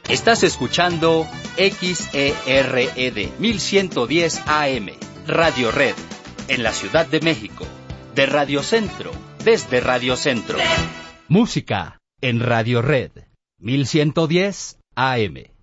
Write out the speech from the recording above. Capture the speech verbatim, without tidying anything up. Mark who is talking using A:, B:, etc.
A: Estás escuchando X E R E D mil ciento diez A M, Radio Red, en la Ciudad de México, de Radio Centro, desde Radio Centro. Música en Radio Red, mil ciento diez A M.